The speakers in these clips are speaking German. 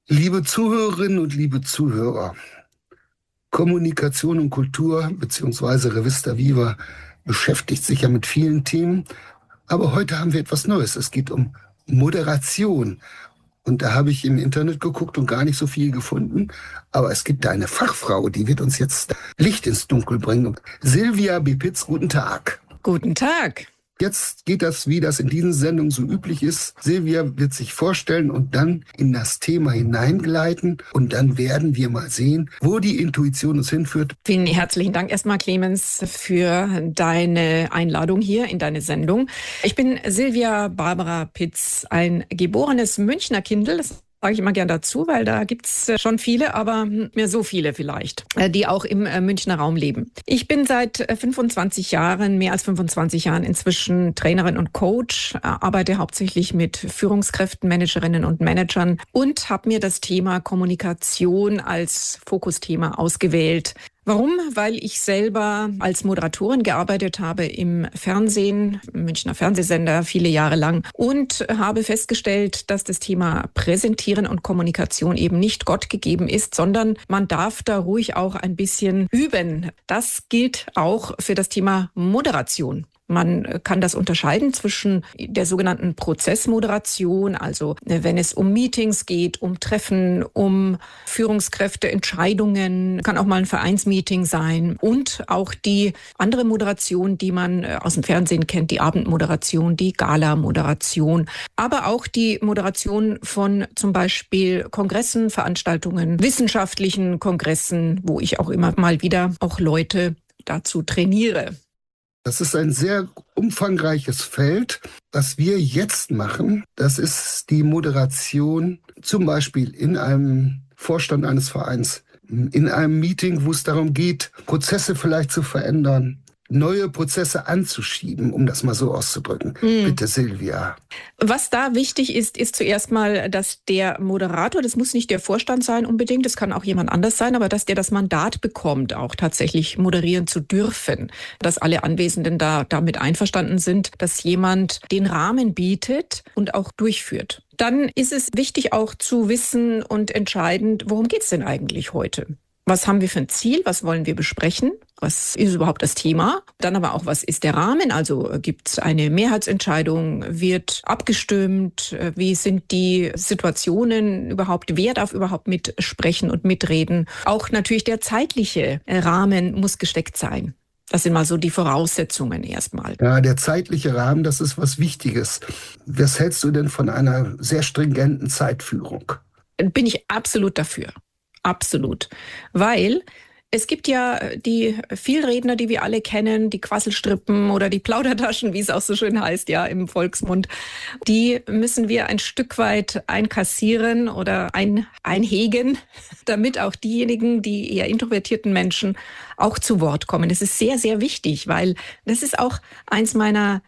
Liebe Zuhörerinnen und liebe Zuhörer, Kommunikation und Kultur bzw. Revista Viva beschäftigt sich ja mit vielen Themen, aber heute haben wir etwas Neues. Es geht um Moderation. Und da habe ich im Internet geguckt und gar nicht so viel gefunden. Aber es gibt da eine Fachfrau, die wird uns jetzt Licht ins Dunkel bringen. Silvia Bipitz, guten Tag. Guten Tag. Jetzt geht das, wie das in diesen Sendungen so üblich ist. Silvia wird sich vorstellen und dann in das Thema hineingleiten. Und dann werden wir mal sehen, wo die Intuition uns hinführt. Vielen herzlichen Dank erstmal, Clemens, für deine Einladung hier in deine Sendung. Ich bin Silvia Barbara Pitz, ein geborenes Münchner Kindl. Das sage ich immer gern dazu, weil da gibt's schon viele, aber mehr so viele vielleicht, die auch im Münchner Raum leben. Ich bin seit 25 Jahren, mehr als 25 Jahren inzwischen Trainerin und Coach, arbeite hauptsächlich mit Führungskräften, Managerinnen und Managern und habe mir das Thema Kommunikation als Fokusthema ausgewählt. Warum? Weil ich selber als Moderatorin gearbeitet habe im Fernsehen, im Münchner Fernsehsender, viele Jahre lang und habe festgestellt, dass das Thema Präsentieren und Kommunikation eben nicht Gott gegeben ist, sondern man darf da ruhig auch ein bisschen üben. Das gilt auch für das Thema Moderation. Man kann das unterscheiden zwischen der sogenannten Prozessmoderation, also wenn es um Meetings geht, um Treffen, um Führungskräfte, Entscheidungen, kann auch mal ein Vereinsmeeting sein und auch die andere Moderation, die man aus dem Fernsehen kennt, die Abendmoderation, die Gala-Moderation, aber auch die Moderation von zum Beispiel Kongressen, Veranstaltungen, wissenschaftlichen Kongressen, wo ich auch immer mal wieder auch Leute dazu trainiere. Das ist ein sehr umfangreiches Feld. Was wir jetzt machen, das ist die Moderation zum Beispiel in einem Vorstand eines Vereins, in einem Meeting, wo es darum geht, Prozesse vielleicht zu verändern, neue Prozesse anzuschieben, um das mal so auszudrücken. Bitte, Silvia. Was da wichtig ist, ist zuerst mal, dass der Moderator, das muss nicht der Vorstand sein unbedingt, das kann auch jemand anders sein, aber dass der das Mandat bekommt, auch tatsächlich moderieren zu dürfen, dass alle Anwesenden damit einverstanden sind, dass jemand den Rahmen bietet und auch durchführt. Dann ist es wichtig auch zu wissen und entscheidend, worum geht's denn eigentlich heute? Was haben wir für ein Ziel? Was wollen wir besprechen? Was ist überhaupt das Thema? Dann aber auch, was ist der Rahmen? Also gibt es eine Mehrheitsentscheidung? Wird abgestimmt? Wie sind die Situationen überhaupt? Wer darf überhaupt mitsprechen und mitreden? Auch natürlich der zeitliche Rahmen muss gesteckt sein. Das sind mal so die Voraussetzungen erstmal. Ja, der zeitliche Rahmen, das ist was Wichtiges. Was hältst du denn von einer sehr stringenten Zeitführung? Bin ich absolut dafür. Absolut. Weil es gibt ja die Vielredner, die wir alle kennen, die Quasselstrippen oder die Plaudertaschen, wie es auch so schön heißt, ja, im Volksmund. Die müssen wir ein Stück weit einkassieren oder einhegen, damit auch diejenigen, die eher introvertierten Menschen auch zu Wort kommen. Das ist sehr, sehr wichtig, weil das ist auch eins meiner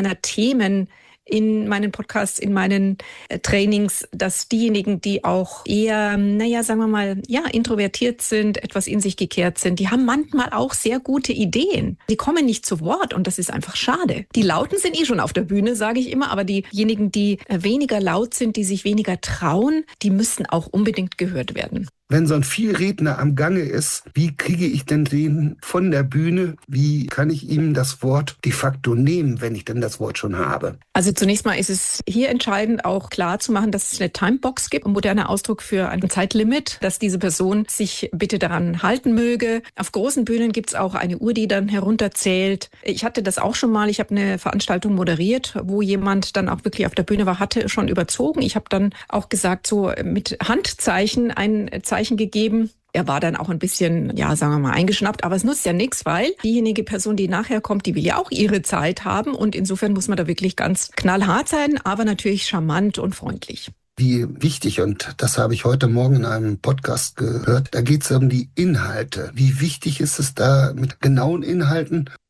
Themen in meinen Podcasts, in meinen Trainings, dass diejenigen, die auch eher, sagen wir mal, introvertiert sind, etwas in sich gekehrt sind, die haben manchmal auch sehr gute Ideen. Die kommen nicht zu Wort und das ist einfach schade. Die Lauten sind schon auf der Bühne, sage ich immer, aber diejenigen, die weniger laut sind, die sich weniger trauen, die müssen auch unbedingt gehört werden. Wenn so ein Vielredner am Gange ist, wie kriege ich denn den von der Bühne? Wie kann ich ihm das Wort de facto nehmen, wenn ich denn das Wort schon habe? Also zunächst mal ist es hier entscheidend, auch klar zu machen, dass es eine Timebox gibt, ein moderner Ausdruck für ein Zeitlimit, dass diese Person sich bitte daran halten möge. Auf großen Bühnen gibt es auch eine Uhr, die dann herunterzählt. Ich hatte das auch schon mal. Ich habe eine Veranstaltung moderiert, wo jemand dann auch wirklich auf der Bühne war, hatte schon überzogen. Ich habe dann auch gesagt, so mit Handzeichen ein Zeichen gegeben. Er war dann auch ein bisschen, sagen wir mal, eingeschnappt, aber es nutzt ja nichts, weil diejenige Person, die nachher kommt, die will ja auch ihre Zeit haben und insofern muss man da wirklich ganz knallhart sein, aber natürlich charmant und freundlich. Wie wichtig, und das habe ich heute Morgen in einem Podcast gehört, da geht es um die Inhalte. Wie wichtig ist es da mit genauen Inhalten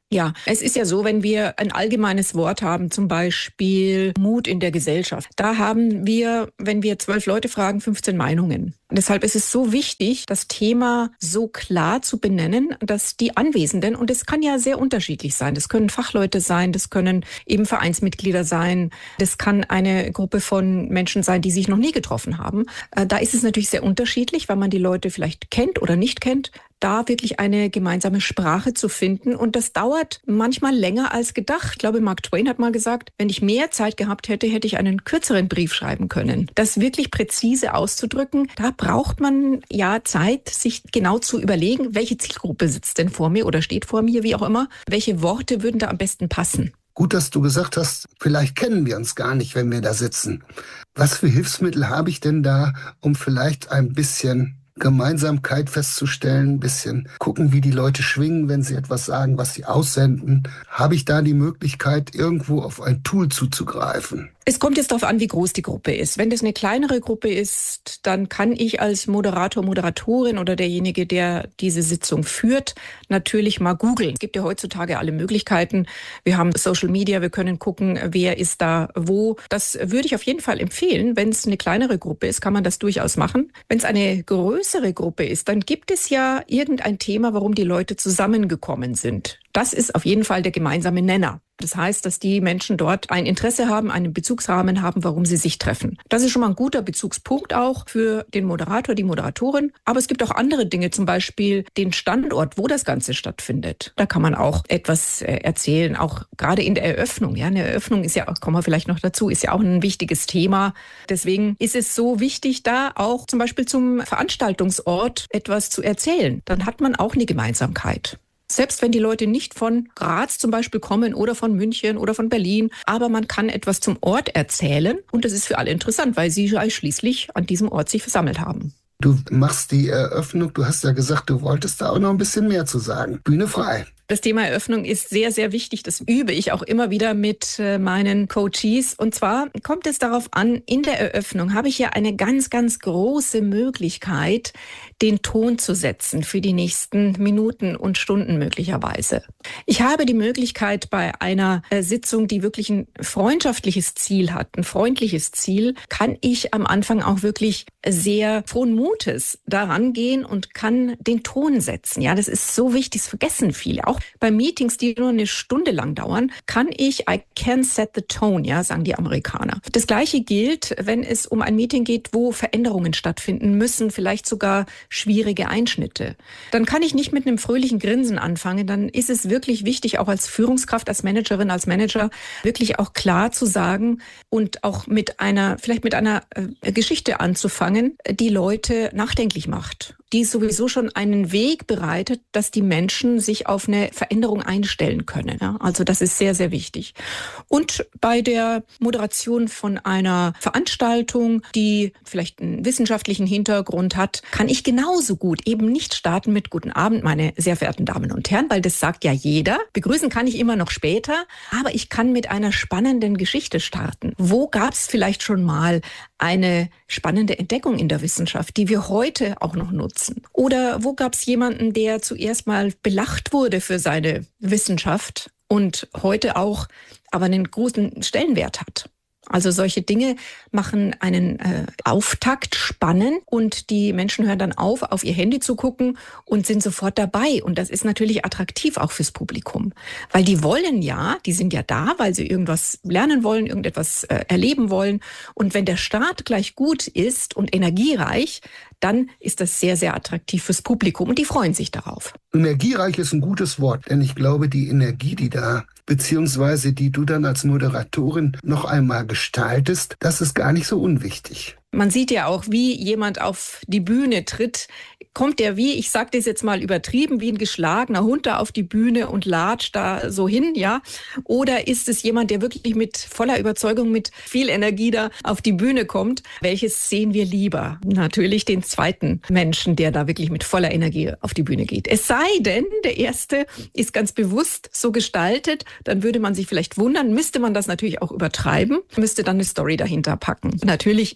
Ja, es ist ja so, wenn wir ein allgemeines Wort haben, zum Beispiel Mut in der Gesellschaft, da haben wir, wenn wir 12 Leute fragen, 15 Meinungen. Und deshalb ist es so wichtig, das Thema so klar zu benennen, dass die Anwesenden, und es kann ja sehr unterschiedlich sein, das können Fachleute sein, das können eben Vereinsmitglieder sein, das kann eine Gruppe von Menschen sein, die sich noch nie getroffen haben. Da ist es natürlich sehr unterschiedlich, weil man die Leute vielleicht kennt oder nicht kennt, da wirklich eine gemeinsame Sprache zu finden. Und das dauert manchmal länger als gedacht. Ich glaube, Mark Twain hat mal gesagt, wenn ich mehr Zeit gehabt hätte, hätte ich einen kürzeren Brief schreiben können. Das wirklich präzise auszudrücken, da braucht man ja Zeit, sich genau zu überlegen, welche Zielgruppe sitzt denn vor mir oder steht vor mir, wie auch immer. Welche Worte würden da am besten passen? Gut, dass du gesagt hast, vielleicht kennen wir uns gar nicht, wenn wir da sitzen. Was für Hilfsmittel habe ich denn da, um vielleicht ein bisschen Gemeinsamkeit festzustellen, ein bisschen gucken, wie die Leute schwingen, wenn sie etwas sagen, was sie aussenden? Habe ich da die Möglichkeit, irgendwo auf ein Tool zuzugreifen? Es kommt jetzt darauf an, wie groß die Gruppe ist. Wenn das eine kleinere Gruppe ist, dann kann ich als Moderator, Moderatorin oder derjenige, der diese Sitzung führt, natürlich mal googeln. Es gibt ja heutzutage alle Möglichkeiten. Wir haben Social Media, wir können gucken, wer ist da wo. Das würde ich auf jeden Fall empfehlen. Wenn es eine kleinere Gruppe ist, kann man das durchaus machen. Wenn es eine größere Gruppe ist, dann gibt es ja irgendein Thema, warum die Leute zusammengekommen sind. Das ist auf jeden Fall der gemeinsame Nenner. Das heißt, dass die Menschen dort ein Interesse haben, einen Bezugsrahmen haben, warum sie sich treffen. Das ist schon mal ein guter Bezugspunkt auch für den Moderator, die Moderatorin. Aber es gibt auch andere Dinge, zum Beispiel den Standort, wo das Ganze stattfindet. Da kann man auch etwas erzählen, auch gerade in der Eröffnung. Ja, eine Eröffnung ist ja, kommen wir vielleicht noch dazu, ist ja auch ein wichtiges Thema. Deswegen ist es so wichtig, da auch zum Beispiel zum Veranstaltungsort etwas zu erzählen. Dann hat man auch eine Gemeinsamkeit. Selbst wenn die Leute nicht von Graz zum Beispiel kommen oder von München oder von Berlin, aber man kann etwas zum Ort erzählen und das ist für alle interessant, weil sie schließlich an diesem Ort sich versammelt haben. Du machst die Eröffnung, du hast ja gesagt, du wolltest da auch noch ein bisschen mehr zu sagen. Bühne frei. Das Thema Eröffnung ist sehr, sehr wichtig. Das übe ich auch immer wieder mit meinen Coaches. Und zwar kommt es darauf an, in der Eröffnung habe ich ja eine ganz, ganz große Möglichkeit, den Ton zu setzen für die nächsten Minuten und Stunden möglicherweise. Ich habe die Möglichkeit bei einer Sitzung, die wirklich ein freundschaftliches Ziel hat, ein freundliches Ziel, kann ich am Anfang auch wirklich sehr frohen Mutes daran gehen und kann den Ton setzen. Ja, das ist so wichtig, das vergessen viele. Auch bei Meetings, die nur eine Stunde lang dauern, kann ich, I can set the tone, ja, sagen die Amerikaner. Das Gleiche gilt, wenn es um ein Meeting geht, wo Veränderungen stattfinden müssen, vielleicht sogar schwierige Einschnitte. Dann kann ich nicht mit einem fröhlichen Grinsen anfangen. Dann ist es wirklich wichtig, auch als Führungskraft, als Managerin, als Manager, wirklich auch klar zu sagen und auch vielleicht mit einer Geschichte anzufangen, die Leute nachdenklich macht, die sowieso schon einen Weg bereitet, dass die Menschen sich auf eine Veränderung einstellen können. Ja, also das ist sehr, sehr wichtig. Und bei der Moderation von einer Veranstaltung, die vielleicht einen wissenschaftlichen Hintergrund hat, kann ich genauso gut eben nicht starten mit Guten Abend, meine sehr verehrten Damen und Herren, weil das sagt ja jeder. Begrüßen kann ich immer noch später, aber ich kann mit einer spannenden Geschichte starten. Wo gab es vielleicht schon mal eine spannende Entdeckung in der Wissenschaft, die wir heute auch noch nutzen? Oder wo gab es jemanden, der zuerst mal belacht wurde für seine Wissenschaft und heute auch aber einen großen Stellenwert hat? Also solche Dinge machen einen Auftakt spannend und die Menschen hören dann auf ihr Handy zu gucken und sind sofort dabei. Und das ist natürlich attraktiv auch fürs Publikum, weil die sind ja da, weil sie irgendwas lernen wollen, irgendetwas erleben wollen. Und wenn der Start gleich gut ist und energiereich, dann ist das sehr, sehr attraktiv fürs Publikum und die freuen sich darauf. Energiereich ist ein gutes Wort, denn ich glaube, die Energie, beziehungsweise die du dann als Moderatorin noch einmal gestaltest, das ist gar nicht so unwichtig. Man sieht ja auch, wie jemand auf die Bühne tritt. Kommt der wie, ich sage das jetzt mal übertrieben, wie ein geschlagener Hund da auf die Bühne und latscht da so hin, ja? Oder ist es jemand, der wirklich mit voller Überzeugung, mit viel Energie da auf die Bühne kommt? Welches sehen wir lieber? Natürlich den zweiten Menschen, der da wirklich mit voller Energie auf die Bühne geht. Es sei denn, der erste ist ganz bewusst so gestaltet, dann würde man sich vielleicht wundern, müsste man das natürlich auch übertreiben, müsste dann eine Story dahinter packen. Natürlich ist es schöner,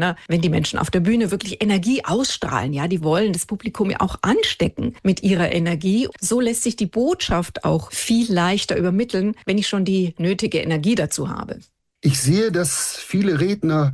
Redner, wenn die Menschen auf der Bühne wirklich Energie ausstrahlen. Ja, die wollen das Publikum ja auch anstecken mit ihrer Energie. So lässt sich die Botschaft auch viel leichter übermitteln, wenn ich schon die nötige Energie dazu habe. Ich sehe, dass viele Redner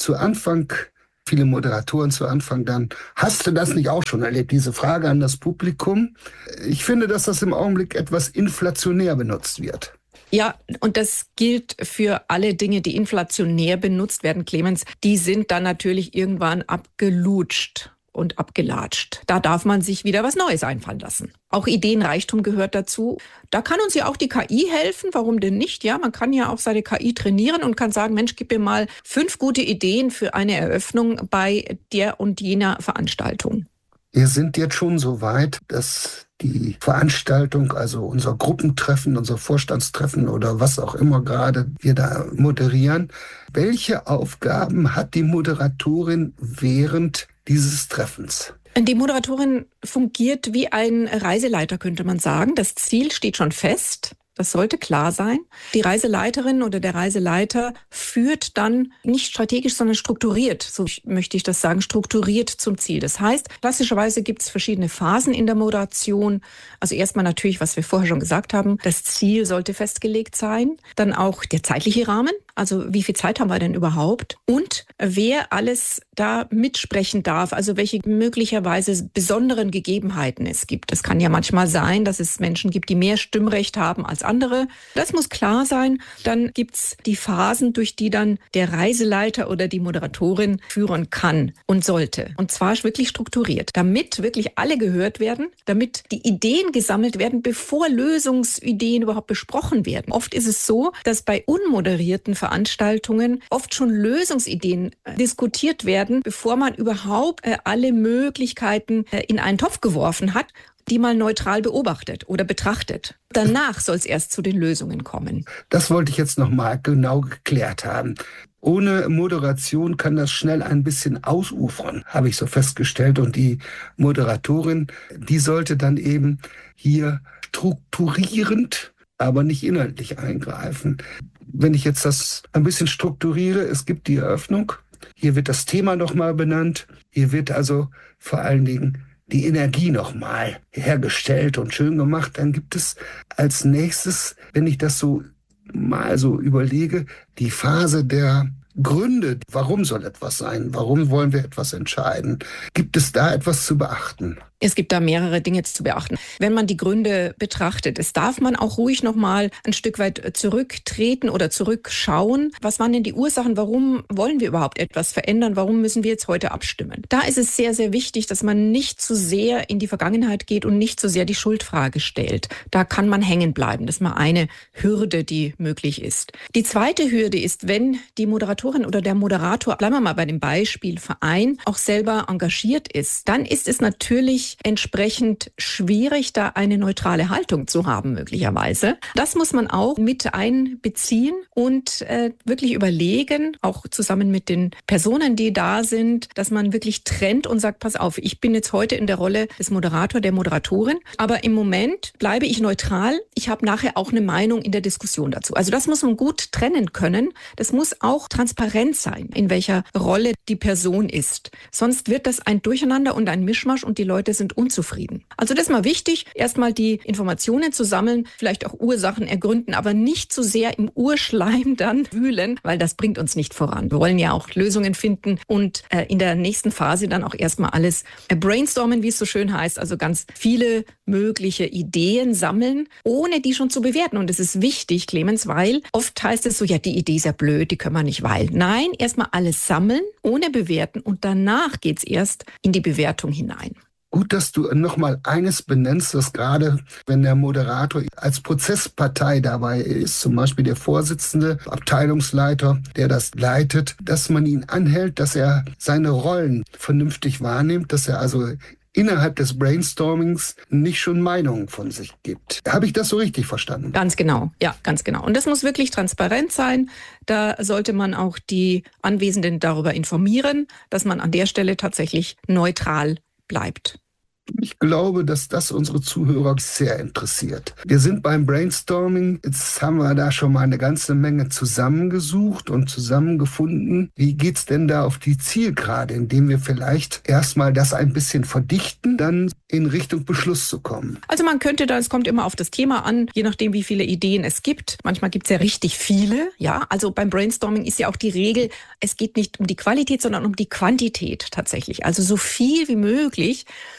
viele Moderatoren zu Anfang dann, hast du das nicht auch schon erlebt, diese Frage an das Publikum? Ich finde, dass das im Augenblick etwas inflationär benutzt wird. Ja, und das gilt für alle Dinge, die inflationär benutzt werden, Clemens. Die sind dann natürlich irgendwann abgelutscht und abgelatscht. Da darf man sich wieder was Neues einfallen lassen. Auch Ideenreichtum gehört dazu. Da kann uns ja auch die KI helfen. Warum denn nicht? Ja, man kann ja auch seine KI trainieren und kann sagen, Mensch, gib mir mal 5 gute Ideen für eine Eröffnung bei der und jener Veranstaltung. Wir sind jetzt schon so weit, dass die Veranstaltung, also unser Gruppentreffen, unser Vorstandstreffen oder was auch immer gerade wir da moderieren, welche Aufgaben hat die Moderatorin während dieses Treffens? Die Moderatorin fungiert wie ein Reiseleiter, könnte man sagen. Das Ziel steht schon fest. Das sollte klar sein. Die Reiseleiterin oder der Reiseleiter führt dann nicht strategisch, sondern strukturiert, so möchte ich das sagen, strukturiert zum Ziel. Das heißt, klassischerweise gibt es verschiedene Phasen in der Moderation. Also erstmal natürlich, was wir vorher schon gesagt haben, das Ziel sollte festgelegt sein. Dann auch der zeitliche Rahmen, also wie viel Zeit haben wir denn überhaupt? Und wer alles da mitsprechen darf, also welche möglicherweise besonderen Gegebenheiten es gibt. Es kann ja manchmal sein, dass es Menschen gibt, die mehr Stimmrecht haben als andere. Das muss klar sein. Dann gibt's die Phasen, durch die dann der Reiseleiter oder die Moderatorin führen kann und sollte. Und zwar wirklich strukturiert, damit wirklich alle gehört werden, damit die Ideen gesammelt werden, bevor Lösungsideen überhaupt besprochen werden. Oft ist es so, dass bei unmoderierten Veranstaltungen oft schon Lösungsideen diskutiert werden, bevor man überhaupt alle Möglichkeiten in einen Topf geworfen hat, die mal neutral beobachtet oder betrachtet. Danach soll es erst zu den Lösungen kommen. Das wollte ich jetzt noch mal genau geklärt haben. Ohne Moderation kann das schnell ein bisschen ausufern, habe ich so festgestellt. Und die Moderatorin, die sollte dann eben hier strukturierend, aber nicht inhaltlich eingreifen. Wenn ich jetzt das ein bisschen strukturiere, es gibt die Eröffnung, hier wird das Thema nochmal benannt, hier wird also vor allen Dingen die Energie nochmal hergestellt und schön gemacht. Dann gibt es als nächstes, wenn ich das so mal so überlege, die Phase der Gründe. Warum soll etwas sein? Warum wollen wir etwas entscheiden? Gibt es da etwas zu beachten? Es gibt da mehrere Dinge zu beachten. Wenn man die Gründe betrachtet, es darf man auch ruhig noch mal ein Stück weit zurücktreten oder zurückschauen. Was waren denn die Ursachen? Warum wollen wir überhaupt etwas verändern? Warum müssen wir jetzt heute abstimmen? Da ist es sehr, sehr wichtig, dass man nicht zu sehr in die Vergangenheit geht und nicht zu sehr die Schuldfrage stellt. Da kann man hängen bleiben. Das ist mal eine Hürde, die möglich ist. Die zweite Hürde ist, wenn die Moderatorin oder der Moderator, bleiben wir mal bei dem Beispiel Verein, auch selber engagiert ist, dann ist es natürlich entsprechend schwierig, da eine neutrale Haltung zu haben, möglicherweise. Das muss man auch mit einbeziehen und wirklich überlegen, auch zusammen mit den Personen, die da sind, dass man wirklich trennt und sagt, pass auf, ich bin jetzt heute in der Rolle des Moderators, der Moderatorin, aber im Moment bleibe ich neutral. Ich habe nachher auch eine Meinung in der Diskussion dazu. Also das muss man gut trennen können. Das muss auch transparent sein, in welcher Rolle die Person ist. Sonst wird das ein Durcheinander und ein Mischmasch und die Leute sind unzufrieden. Also das ist mal wichtig, erstmal die Informationen zu sammeln, vielleicht auch Ursachen ergründen, aber nicht zu sehr im Urschleim dann wühlen, weil das bringt uns nicht voran. Wir wollen ja auch Lösungen finden und in der nächsten Phase dann auch erstmal alles brainstormen, wie es so schön heißt, also ganz viele mögliche Ideen sammeln, ohne die schon zu bewerten. Und das ist wichtig, Clemens, weil oft heißt es so, ja, die Idee ist ja blöd, die können wir nicht weilen. Nein, erstmal alles sammeln, ohne bewerten und danach geht's erst in die Bewertung hinein. Gut, dass du nochmal eines benennst, dass gerade wenn der Moderator als Prozesspartei dabei ist, zum Beispiel der Vorsitzende, Abteilungsleiter, der das leitet, dass man ihn anhält, dass er seine Rollen vernünftig wahrnimmt, dass er also innerhalb des Brainstormings nicht schon Meinungen von sich gibt. Habe ich das so richtig verstanden? Ganz genau, ja, ganz genau. Und das muss wirklich transparent sein. Da sollte man auch die Anwesenden darüber informieren, dass man an der Stelle tatsächlich neutral bleibt. Ich glaube, dass das unsere Zuhörer sehr interessiert. Wir sind beim Brainstorming. Jetzt haben wir da schon mal eine ganze Menge zusammengesucht und zusammengefunden. Wie geht's denn da auf die Zielgerade, indem wir vielleicht erstmal das ein bisschen verdichten, dann in Richtung Beschluss zu kommen? Also man könnte da, es kommt immer auf das Thema an, je nachdem, wie viele Ideen es gibt. Manchmal gibt es ja richtig viele. Ja, also beim Brainstorming ist ja auch die Regel, es geht nicht um die Qualität, sondern um die Quantität tatsächlich. Also so viel wie möglich.